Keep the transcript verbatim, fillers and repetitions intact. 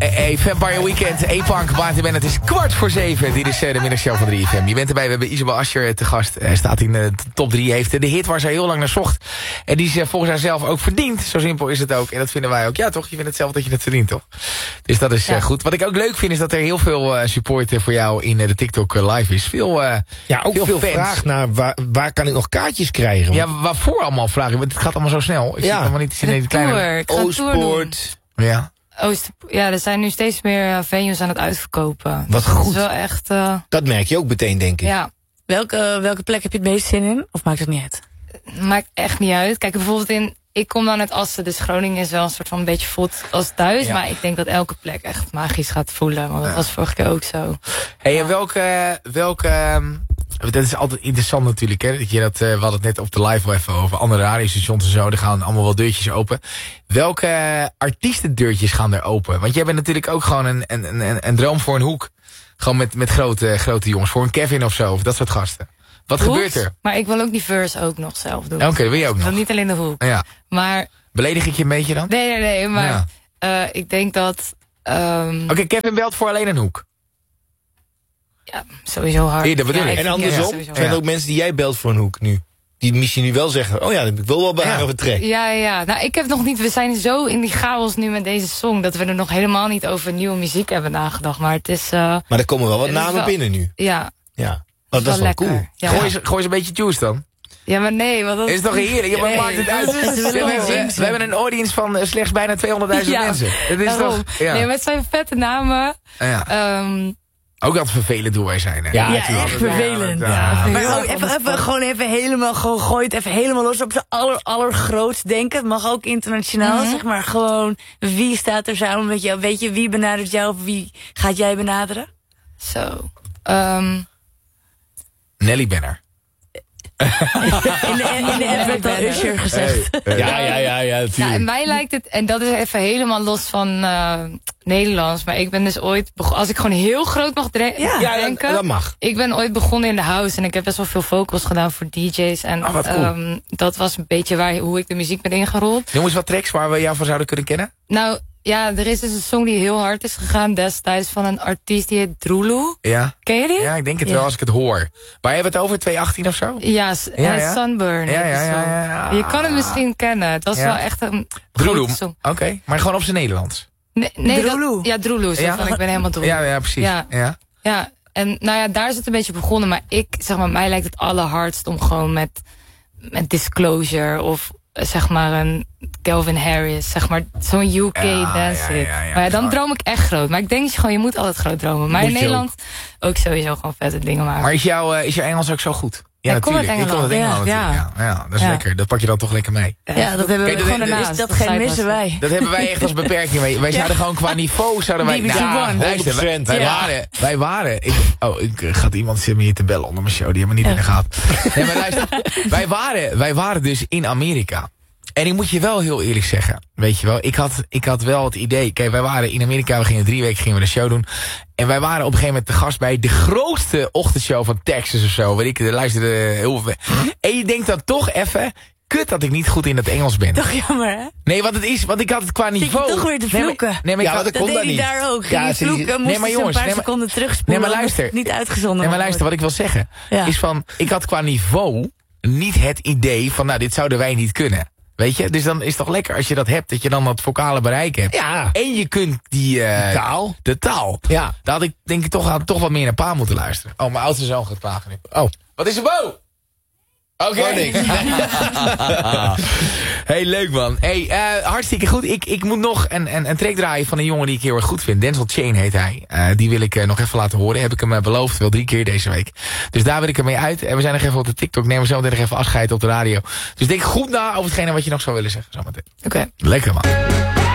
Hey, Vampire Weekend, E-Punk, Maarten Ben. Het is kwart voor zeven. Dit is uh, de middagshow van drie F M. Je bent erbij, we hebben Isabel Ascher te gast. Hij staat in de top drie, heeft de hit waar zij heel lang naar zocht. En die ze volgens haar zelf ook verdient. Zo simpel is het ook. En dat vinden wij ook. Ja toch, je vindt het zelf dat je het verdient toch? Dus dat is uh, ja. goed. Wat ik ook leuk vind is dat er heel veel uh, support uh, voor jou in uh, de TikTok uh, live is. Veel uh, Ja, ook veel, veel veel vraag naar waar, waar kan ik nog kaartjes krijgen? Ja, waarvoor allemaal vragen? Want het gaat allemaal zo snel. Ik ja. zie allemaal niet in de kleine... Oostpoort. Ja. Oost, ja, er zijn nu steeds meer uh, venues aan het uitverkopen. Wat goed. Dat is wel echt... Uh, dat merk je ook meteen, denk ik. Ja. Welke, welke plek heb je het meest zin in? Of maakt het niet uit? Maakt echt niet uit. Kijk, bijvoorbeeld in... Ik kom dan uit Assen, dus Groningen is wel een soort van een beetje voelt als thuis. Ja. Maar ik denk dat elke plek echt magisch gaat voelen. Want dat ja. was vorige keer ook zo. Hey, en welke... welke dat is altijd interessant natuurlijk, hè. Dat je dat, uh, we hadden het net op de live wel even over andere radiostations en zo. Er gaan allemaal wel deurtjes open. Welke uh, artiestendeurtjes gaan er open? Want jij bent natuurlijk ook gewoon een, een, een, een droom voor een hoek. Gewoon met, met grote, grote jongens. Voor een Kevin of zo, of dat soort gasten. Wat Hoek, gebeurt er? Maar ik wil ook die verse ook nog zelf doen. Oké, okay, dat wil je ook nog. Dan niet alleen de hoek. Ja. Maar... Beledig ik je een beetje dan? Nee, nee, nee. Maar ja. uh, ik denk dat... Um... Oké, okay, Kevin belt voor alleen een hoek. Ja, sowieso hard. Ja, dat bedoel ik. En andersom, ja, zijn er ook mensen die jij belt voor een hoek nu? Die misschien nu wel zeggen, oh ja, ik wil wel bij haar over trek. Ja, ja. Nou, ik heb nog niet... We zijn zo in die chaos nu met deze song... dat we er nog helemaal niet over nieuwe muziek hebben nagedacht. Maar het is... Uh, maar er komen wel wat namen wel, binnen nu. Ja. Ja. Oh, dat is wel, lekker. Cool. Ja. Gooi eens een beetje juice dan. Ja, maar nee. Want dat is toch heerlijk? Ja, maar nee, maakt het uit. We, we, we, we hebben een audience van uh, slechts bijna tweehonderdduizend ja, mensen. Het is toch, ja. Nee, maar het zijn vette namen. Ja. Um, ook altijd vervelend hoe wij zijn. Hè? Ja, ja echt vervelend. Ja, ja. Maar ook even, even, gewoon even helemaal, gewoon gooi het even helemaal los op z'n aller, allergrootst denken. Het mag ook internationaal, mm-hmm. zeg maar. Gewoon, wie staat er samen met jou? Weet je, wie benadert jou of wie gaat jij benaderen? Zo. Um. Nelly Benner. in de, in de app werd al Usher gezegd. Hey, ja, ja, ja, ja, natuurlijk. Ja, en mij lijkt het, en dat is even helemaal los van uh, Nederlands, maar ik ben dus ooit, begon, als ik gewoon heel groot mag dre- ja, denken. Ja, dat mag. Ik ben ooit begonnen in de house en ik heb best wel veel vocals gedaan voor D J's. En oh, wat cool. um, dat was een beetje waar, hoe ik de muziek ben ingerold. Noem eens wat tracks waar we jou van zouden kunnen kennen. Nou, ja, er is dus een song die heel hard is gegaan destijds van een artiest die heet Drulu. Ja. Ken je die? Ja, ik denk het ja. wel als ik het hoor. Waar hebben we het over? tweeëntachtig achttien of zo? Ja, ja, ja. Sunburn. Ja, ja, ja, ja, ja. Je kan het misschien kennen. Het was ja. wel echt een Drulu. Oké, okay. Maar gewoon op zijn Nederlands. Nee, nee Drulu. Dat, ja, Drulu. Zo ja. van, ik ben helemaal Drulu. Ja, ja, precies. Ja. Ja. ja, en nou ja, daar is het een beetje begonnen. Maar ik, zeg maar, mij lijkt het allerhardst om gewoon met, met Disclosure of zeg maar een Calvin Harris, zeg maar zo'n U K ja, dance hit. Ja, ja, ja, maar ja, dan gewoon. droom ik echt groot. Maar ik denk dat je gewoon, je moet altijd groot dromen. Maar moet in Nederland ook. ook sowieso gewoon vette dingen maken. Maar is jouw, uh, is jouw Engels ook zo goed? Ja, ja natuurlijk. Ik kom uit Engeland. Ja, ja. Ja, ja, dat is ja. lekker. Dat pak je dan toch lekker mee. Ja, ja dat hebben we Kijk, gewoon dat, ernaast. Dat, dat geen missen wij. Dat hebben wij echt als beperking. Wij, wij zouden ja. gewoon qua niveau zouden wij. Nou, luister, wij, wij ja. waren. Wij waren. Ik, oh, ik gaat iemand zit me hier te bellen onder mijn show. Die hebben we niet in de gaten. Nee, maar luister. Wij waren, wij waren dus in Amerika. En ik moet je wel heel eerlijk zeggen, weet je wel, ik had, ik had wel het idee, kijk, wij waren in Amerika, we gingen drie weken gingen we de show doen. En wij waren op een gegeven moment te gast bij de grootste ochtendshow van Texas of zo, weet ik, er luisterde heel veel. En je denkt dan toch even, kut dat ik niet goed in het Engels ben. Toch jammer, hè? Nee, wat het is, want ik had het qua niveau. Zit je toch weer te vloeken? Nee, maar, nee, maar ja, had, dat, dat komt deed niet. hij daar ook. Ging ja, je vloeken, moest nee, maar jongens, een paar nee, maar, seconden terugspoelen. Nee, maar luister. Niet uitgezonden. Nee, maar luister, wat ik wil zeggen, ja. is van, ik had qua niveau niet het idee van, nou, dit zouden wij niet kunnen. Weet je, dus dan is het toch lekker als je dat hebt, dat je dan dat vocale bereik hebt. Ja. En je kunt die... Uh, de taal. De taal. Ja. Daar had ik denk ik toch, had toch wat meer naar pa moeten luisteren. Oh, mijn oudste zoon gaat praten nu. Oh. Wat is er, Bo? Oké. Okay. Hey, leuk man. Hey, uh, hartstikke goed. Ik, ik moet nog een, een, een track draaien van een jongen die ik heel erg goed vind. Denzel Chain heet hij. Uh, die wil ik uh, nog even laten horen. Heb ik hem uh, beloofd. Wel drie keer deze week. Dus daar wil ik hem mee uit. En we zijn nog even op de TikTok. Nemen we zo meteen nog even afscheid op de radio. Dus denk goed na over hetgene wat je nog zou willen zeggen. Zometeen. Oké. Okay. Lekker man.